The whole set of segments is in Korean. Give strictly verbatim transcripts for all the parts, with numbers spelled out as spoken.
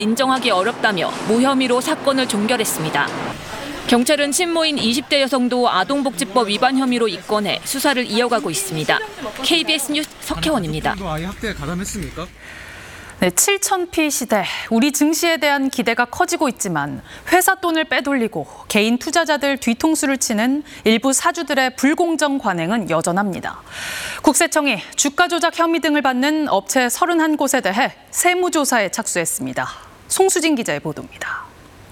인정하기 어렵다며 무혐의로 사건을 종결했습니다. 경찰은 친모인 이십 대 여성도 아동복지법 위반 혐의로 입건해 수사를 이어가고 있습니다. 케이비에스 뉴스 석혜원입니다. 아이 학대에 가담했습니까? 네, 칠천 피 시대. 우리 증시에 대한 기대가 커지고 있지만 회사 돈을 빼돌리고 개인 투자자들 뒤통수를 치는 일부 사주들의 불공정 관행은 여전합니다. 국세청이 주가 조작 혐의 등을 받는 업체 서른한 곳에 대해 세무조사에 착수했습니다. 송수진 기자의 보도입니다.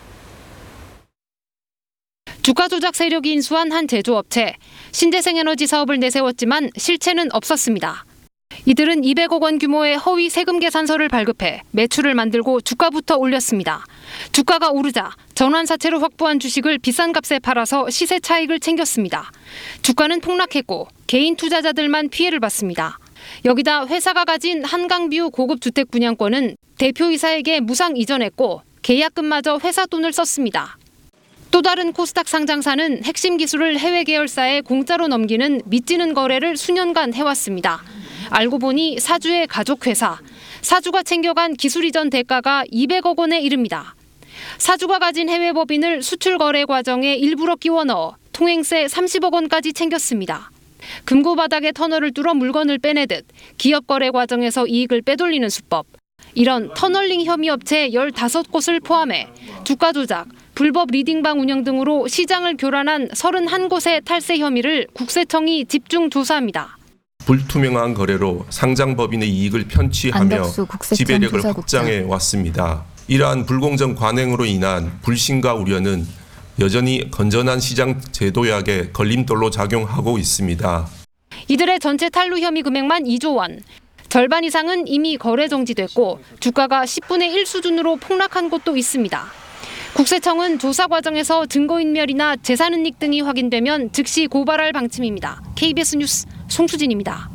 주가 조작 세력이 인수한 한 제조업체. 신재생에너지 사업을 내세웠지만 실체는 없었습니다. 이들은 이백억 원 규모의 허위 세금 계산서를 발급해 매출을 만들고 주가부터 올렸습니다. 주가가 오르자 전환사채로 확보한 주식을 비싼 값에 팔아서 시세 차익을 챙겼습니다. 주가는 폭락했고 개인 투자자들만 피해를 봤습니다. 여기다 회사가 가진 한강뷰 고급 주택 분양권은 대표이사에게 무상 이전했고 계약금마저 회사 돈을 썼습니다. 또 다른 코스닥 상장사는 핵심 기술을 해외 계열사에 공짜로 넘기는 믿지는 거래를 수년간 해왔습니다. 알고 보니 사주의 가족회사, 사주가 챙겨간 기술 이전 대가가 이백억 원에 이릅니다. 사주가 가진 해외 법인을 수출 거래 과정에 일부러 끼워 넣어 통행세 삼십억 원까지 챙겼습니다. 금고 바닥에 터널을 뚫어 물건을 빼내듯 기업 거래 과정에서 이익을 빼돌리는 수법. 이런 터널링 혐의 업체 열다섯 곳을 포함해 주가 조작, 불법 리딩방 운영 등으로 시장을 교란한 서른한 곳의 탈세 혐의를 국세청이 집중 조사합니다. 불투명한 거래로 상장법인의 이익을 편취하며 지배력을 확장해 왔습니다. 이러한 불공정 관행으로 인한 불신과 우려는 여전히 건전한 시장 제도약에 걸림돌로 작용하고 있습니다. 이들의 전체 탈루 혐의 금액만 이조 원. 절반 이상은 이미 거래 정지됐고 주가가 십분의 일 수준으로 폭락한 곳도 있습니다. 국세청은 조사 과정에서 증거인멸이나 재산은닉 등이 확인되면 즉시 고발할 방침입니다. 케이비에스 뉴스 송수진입니다.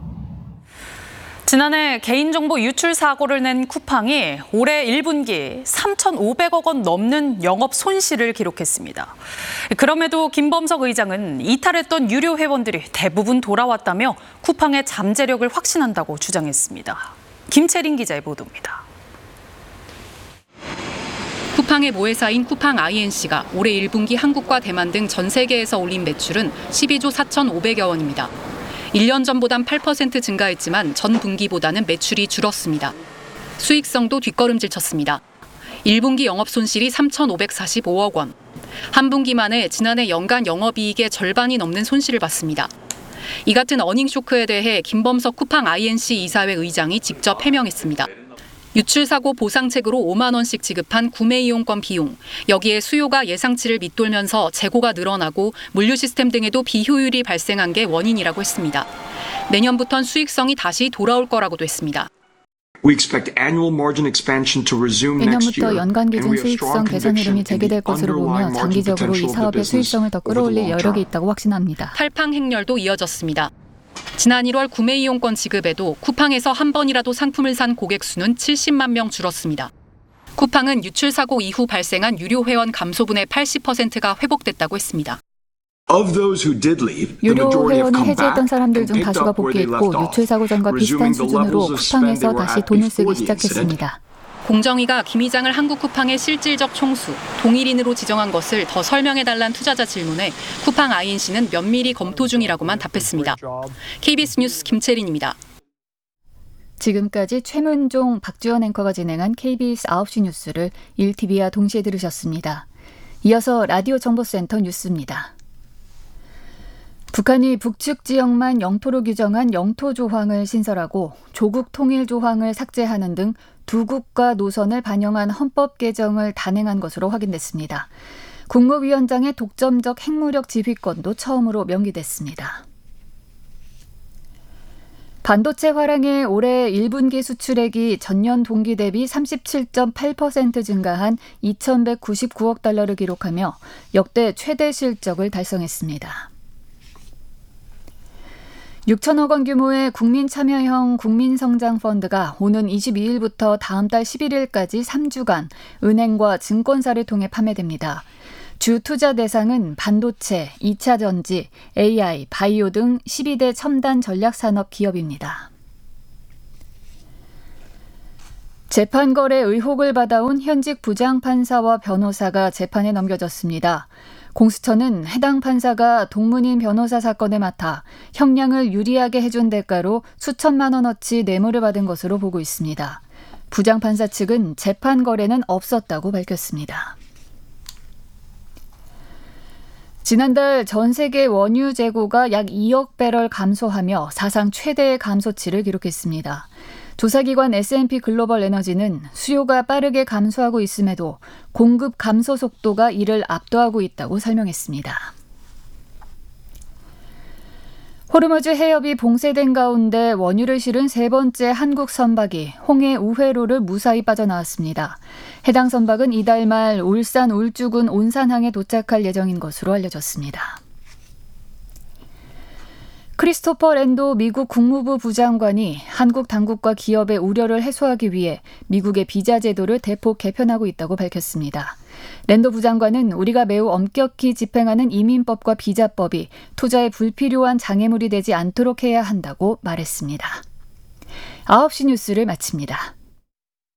지난해 개인정보 유출 사고를 낸 쿠팡이 올해 일 분기 삼천오백억 원 넘는 영업 손실을 기록했습니다. 그럼에도 김범석 의장은 이탈했던 유료 회원들이 대부분 돌아왔다며 쿠팡의 잠재력을 확신한다고 주장했습니다. 김채린 기자의 보도입니다. 쿠팡의 모회사인 쿠팡 아이엔씨가 올해 일 분기 한국과 대만 등 전 세계에서 올린 매출은 십이조 사천오백여 원입니다. 일 년 전보단 팔 퍼센트 증가했지만 전 분기보다는 매출이 줄었습니다. 수익성도 뒷걸음질 쳤습니다. 일 분기 영업 손실이 삼천오백사십오억 원. 한 분기 만에 지난해 연간 영업이익의 절반이 넘는 손실을 봤습니다. 이 같은 어닝 쇼크에 대해 김범석 쿠팡 아이엔씨 이사회 의장이 직접 해명했습니다. 유출사고 보상책으로 오만 원씩 지급한 구매 이용권 비용, 여기에 수요가 예상치를 밑돌면서 재고가 늘어나고 물류 시스템 등에도 비효율이 발생한 게 원인이라고 했습니다. 내년부턴 수익성이 다시 돌아올 거라고도 했습니다. 내년부터 연간 기준 수익성 개선 흐름이 재개될 것으로 보며 장기적으로 이 사업의 수익성을 더 끌어올릴 여력이 있다고 확신합니다. 팔팡 행렬도 이어졌습니다. 지난 일월 구매 이용권 지급에도 쿠팡에서 한 번이라도 상품을 산 고객 수는 칠십만 명 줄었습니다. 쿠팡은 유출 사고 이후 발생한 유료 회원 감소분의 팔십 퍼센트가 회복됐다고 했습니다. 유료 회원을 해지했던 사람들 중 다수가 복귀했고 유출 사고 전과 비슷한 수준으로 쿠팡에서 다시 돈을 쓰기 시작했습니다. 공정위가 김 의장을 한국 쿠팡의 실질적 총수, 동일인으로 지정한 것을 더 설명해달란 투자자 질문에 쿠팡 아이엔씨는 면밀히 검토 중이라고만 답했습니다. 케이비에스 뉴스 김채린입니다. 지금까지 최문종, 박주연 앵커가 진행한 케이비에스 아홉 시 뉴스를 일 티비와 동시에 들으셨습니다. 이어서 라디오 정보센터 뉴스입니다. 북한이 북측 지역만 영토로 규정한 영토 조항을 신설하고 조국 통일 조항을 삭제하는 등 두 국가 노선을 반영한 헌법 개정을 단행한 것으로 확인됐습니다. 국무위원장의 독점적 핵무력 지휘권도 처음으로 명기됐습니다. 반도체 화랑의 올해 일 분기 수출액이 전년 동기 대비 삼십칠 점 팔 퍼센트 증가한 이천백구십구억 달러를 기록하며 역대 최대 실적을 달성했습니다. 육천억 원 규모의 국민참여형 국민성장펀드가 오는 이십이일부터 다음 달 십일일까지 삼 주간 은행과 증권사를 통해 판매됩니다. 주 투자 대상은 반도체, 이차 전지, 에이아이, 바이오 등 십이 대 첨단 전략산업 기업입니다. 재판 거래 의혹을 받아온 현직 부장판사와 변호사가 재판에 넘겨졌습니다. 공수처는 해당 판사가 동문인 변호사 사건에 맡아 형량을 유리하게 해준 대가로 수천만 원어치 뇌물을 받은 것으로 보고 있습니다. 부장판사 측은 재판 거래는 없었다고 밝혔습니다. 지난달 전 세계 원유 재고가 약 이억 배럴 감소하며 사상 최대의 감소치를 기록했습니다. 조사기관 에스 앤 피 글로벌 에너지는 수요가 빠르게 감소하고 있음에도 공급 감소 속도가 이를 압도하고 있다고 설명했습니다. 호르무즈 해협이 봉쇄된 가운데 원유를 실은 세 번째 한국 선박이 홍해 우회로를 무사히 빠져나왔습니다. 해당 선박은 이달 말 울산 울주군 온산항에 도착할 예정인 것으로 알려졌습니다. 크리스토퍼 랜도 미국 국무부 부장관이 한국 당국과 기업의 우려를 해소하기 위해 미국의 비자 제도를 대폭 개편하고 있다고 밝혔습니다. 랜도 부장관은 우리가 매우 엄격히 집행하는 이민법과 비자법이 투자에 불필요한 장애물이 되지 않도록 해야 한다고 말했습니다. 아홉 시 뉴스를 마칩니다.